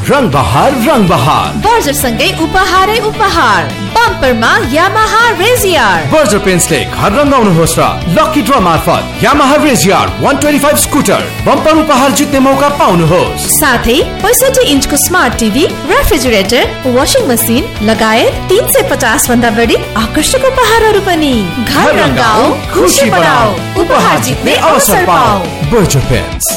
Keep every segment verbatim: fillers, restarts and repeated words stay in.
रंग बहार रंग बहार बर्जर सँगै उपहारै उपहार बम्परमा यामाहा रेजियर बर्जर पेन्ट्सले घर रंगाउनुहोस् र लकी ड्र मार्फत यामाहा रेजियर एक सय पच्चीस स्कुटर बम्पर उपहार जित्ने मौका पाउनुहोस्। साथै पैंसठी इन्चको smart TV, refrigerator, washing machine लगायत तीन सय पचास भन्दा बढी आकर्षक उपहारहरू पनि। घर रंगाऊ, खुशी बढाऊ, उपहार जित्ने अवसर पाऊ। Berger paints.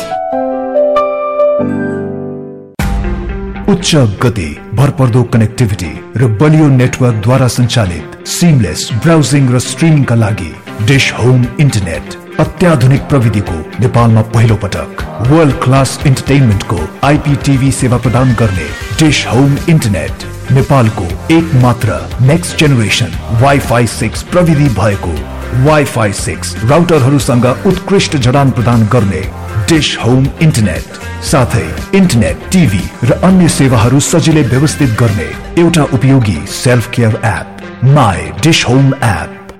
उच्च गति, भरपर्दो कनेक्टिभिटी र बलियो नेटवर्कद्वारा सञ्चालित सिमलेस ब्राउजिङ र स्ट्रिमिङका लागि डिश होम इन्टरनेट अत्याधुनिक प्रविधिको नेपालमा पहिलो पटक वर्ल्ड क्लास इन्टरटेनमेन्टको आइपीटीभी सेवा प्रदान गर्ने डिश होम इन्टरनेट नेपालको एक मात्र नेक्स्ट जेनेरेसन वाइफाई सिक्स प्रविधि भएको वाइफाई सिक्स राउटरहरूसँग उत्कृष्ट जडान प्रदान गर्ने डिश होम इन्टरनेट साथै इन्टरनेट, टिभी र अन्य सेवाहरू सजिलै व्यवस्थित गर्ने एउटा उपयोगी self care app my dish home app.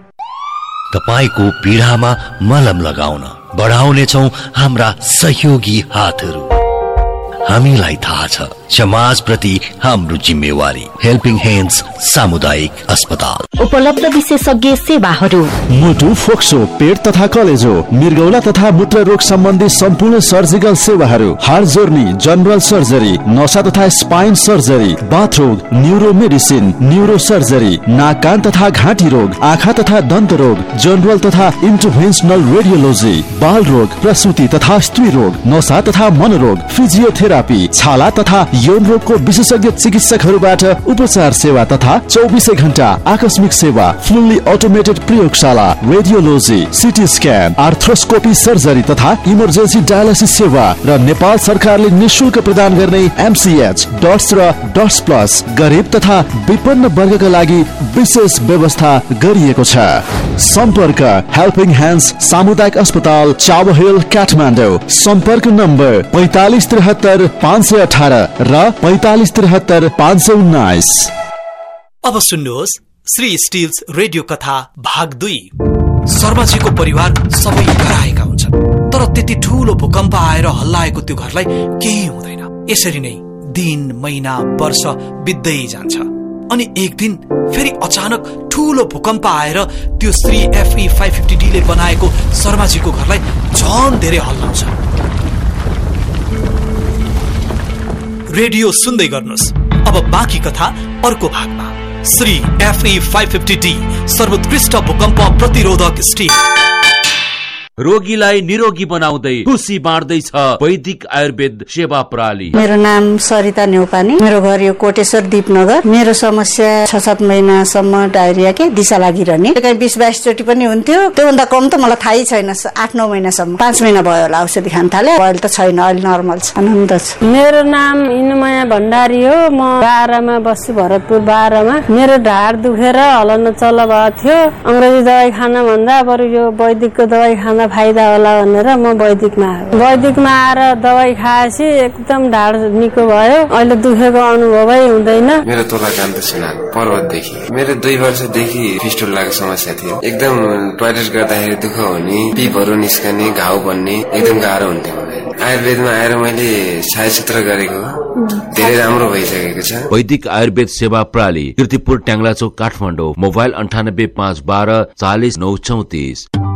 तपाईको पीडामा मलम लगाउन बढाउनेछौं हाम्रा सहयोगी हातहरू। हामीलाई थाहा छ समाज प्रति हाम्रो जिम्मेवारी। हेल्पिङ ह्यान्ड्स सामुदायिक अस्पताल। उपलब्ध विशेषज्ञ सेवाहरू मुटु, फोक्सो, पेट तथा कलेजो, मृगौला तथा मूत्र रोग सम्बन्धी सम्पूर्ण सर्जिकल सेवाहरू, हार्ट जोर्नी, जनरल सर्जरी, नसा तथा spine surgery, बाथरोग, neuro medicine, neuro surgery, नाक कान तथा घाँटी रोग, आँखा तथा दन्त रोग, जनरल तथा इन्टरभेन्सनल रेडियोलोजी, बाल रोग, प्रसूति तथा स्त्री रोग, नसा तथा मनोरोग, फिजियोथेरापी, छाला तथा यौन रोगको विशेषज्ञ चिकित्सकहरूबाट उपचार सेवा तथा चौबिसै घण्टा आकस्मिक सेवा, फुल्ली अटोमेटेड प्रयोगशाला, radiology, CT scan, arthroscopy surgery तथा इमर्जेन्सी डायलिसिस सेवा र नेपाल सरकारले निशुल्क प्रदान गर्ने एमसीएच, डट्स र डट्स प्लस गरिब तथा विपन्न वर्गका लागि विशेष व्यवस्था गरिएको छ। सम्पर्क हेल्पिङ ह्यान्ड्स सामुदायिक अस्पताल, चावहिल, काठमाडौँ। सम्पर्क नम्बर पैंतालीस त्रिहत्तर पाँच सय अठारह र पैंतालीस त्रिहत्तर पाँच सय उन्नाइस। अब सुन्नुहोस् श्री स्टिल्स रेडियो कथा भाग दुई। शर्माजीको परिवार सबै कराएका हुन्छन्, तर त्यति ठूलो भूकम्प आएर हल्लाएको त्यो घरलाई केही हुँदैन। यसरी नै दिन, महिना, वर्ष बित्दै जान्छ अनि एक दिन फेरि अचानक ठूलो भूकम्प आएर त्यो Shri FE five fifty D ले बनाएको शर्माजीको घरलाई झन धेरै हल्लाउँछ। रेडियो सुन्दै गर्नुहोस्। अब बाँकी कथा अर्को भागमा। Shri FE five fifty D सर्वोत्कृष्ट भूकम्प प्रतिरोधक स्टिल। रोगीलाई निरोगी बनाउँदै खुसी बाँड्दैछ वैदिक आयुर्वेद सेवा प्रणाली। मेरो नाम सरिता नेउपानी, मेरो घर यो कोटेश्वर दीपनगर। मेरो समस्या छ सात महिनासम्म डायरिया के दिशा लागिरहने, कहीँ बिस बाइस चोटि पनि हुन्थ्यो। त्योभन्दा कम त मलाई थाहै छैन। आठ नौ महिनासम्म, पाँच महिना भयो होला औषधि खान थाले। अहिले त छैन, अहिले नर्मल छ, आनन्द छ। मेरो नाम इनुमया भण्डारी हो। म बाह्रमा बस्छु, भरतपुर बाह्रमा। मेरो ढाड दुखेर हलन चल भएको थियो। अंग्रेजी दबाई खान भन्दा बरु यो वैदिकको दबाई खान फाइदा होला भनेर म वैदिकमा आएँ। वैदिकमा आएर दबाई खाएपछि एकदम ढाड निको भयो। अहिले दुखेको अनुभवै हुँदैन। मेरो तोला कान्त सिन्हा पर्वतदेखि। मेरो दुई वर्षदेखि फिस्टुलाको समस्या थियो। एकदम टोयलेट गर्दाखेरि दुःख हुने, पिपहरू निस्कने, घाउ बन्ने एकदम गाह्रो हुन्थ्यो। आयुर्वेदमा आएर मैले छायाचित्र गरेको धेरै राम्रो भइसकेको छ। वैदिक आयुर्वेद सेवा प्रणाली, कीर्तिपुर, ट्याङ्ग्ला चौक, काठमाडौँ। मोबाइल अन्ठानब्बे पाँच बाह्र चालिस नौ चौतिस।